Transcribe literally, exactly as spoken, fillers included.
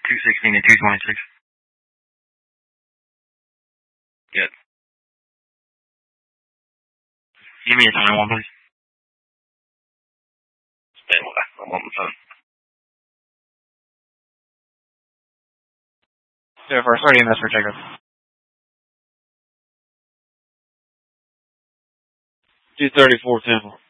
two sixteen and two twenty-six. Good. Give me a time one, please. Stay away. I'm on the phone. So for thirty minutes for Jacob. two thirty-four Temple.